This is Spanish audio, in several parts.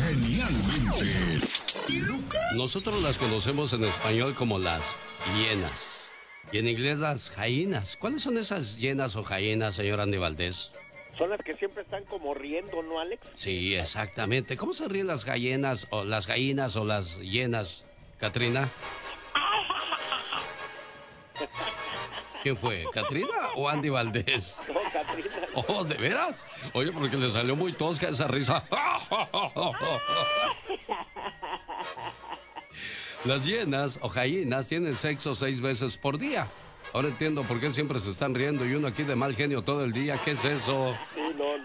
Genialmente, Lucas. Nosotros las conocemos en español como las hienas. Y en inglés las hyenas. ¿Cuáles son esas hienas o hyenas, señor Andy Valdés? Son las que siempre están como riendo, ¿no, Alex? Sí, exactamente. ¿Cómo se ríen las gallinas o las gallinas o las hienas, Katrina? ¿Quién fue? ¿Katrina o Andy Valdés? No, Katrina. Oh, ¿de veras? Oye, porque le salió muy tosca esa risa. Las hienas o hyenas tienen sexo 6 veces por día. Ahora entiendo por qué siempre se están riendo y uno aquí de mal genio todo el día. ¿Qué es eso? Sí, no.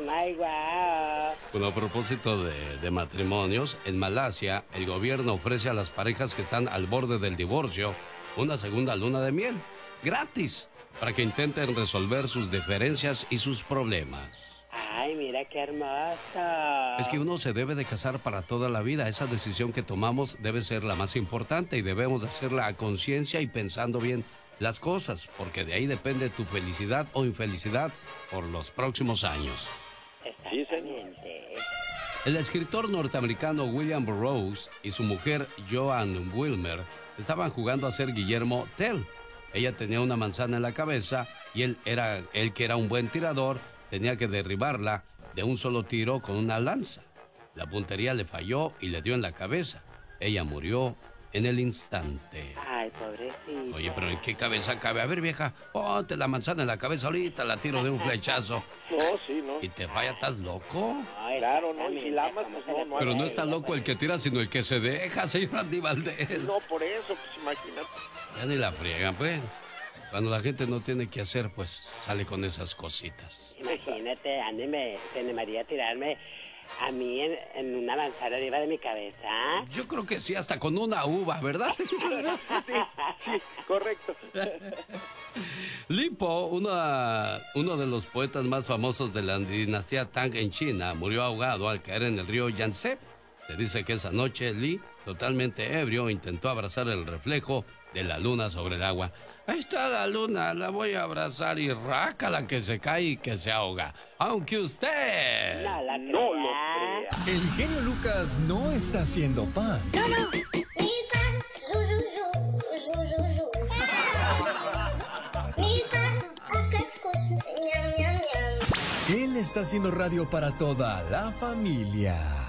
Bueno, a propósito de matrimonios, en Malasia el gobierno ofrece a las parejas que están al borde del divorcio una segunda luna de miel, gratis, para que intenten resolver sus diferencias y sus problemas. Ay, mira qué hermoso. Es que uno se debe de casar para toda la vida. Esa decisión que tomamos debe ser la más importante y debemos de hacerla a conciencia y pensando bien las cosas, porque de ahí depende tu felicidad o infelicidad por los próximos años. Exactamente. El escritor norteamericano William Burroughs y su mujer Joan Wilmer estaban jugando a ser Guillermo Tell. Ella tenía una manzana en la cabeza y él que era un buen tirador, tenía que derribarla de un solo tiro con una lanza. La puntería le falló y le dio en la cabeza. Ella murió en el instante. Ay, pobrecita. Oye, pero ¿en qué cabeza cabe? A ver, vieja, ponte la manzana en la cabeza ahorita, la tiro de un flechazo. No, sí, no. ¿Y te falla? ¿Estás loco? Ay, Claro, ¿no? Y si la amas, pues no. Pero no está loco el que tira, sino el que se deja, señor Andy Valdés. No, por eso, pues imagínate. Ya ni la friegan, pues. Cuando la gente no tiene que hacer, pues sale con esas cositas. Imagínate, Andy me animaría a tirarme a mí en una manzana arriba de mi cabeza. Yo creo que sí, hasta con una uva, ¿verdad? Sí, correcto. Li Po, uno de los poetas más famosos de la dinastía Tang en China, murió ahogado al caer en el río Yangtze. Se dice que esa noche Li, totalmente ebrio, intentó abrazar el reflejo de la luna sobre el agua. Ahí está la luna, la voy a abrazar y rácala que se cae y que se ahoga. Aunque usted No lo crea. El genio Lucas no está haciendo pan. Él está haciendo radio para toda la familia.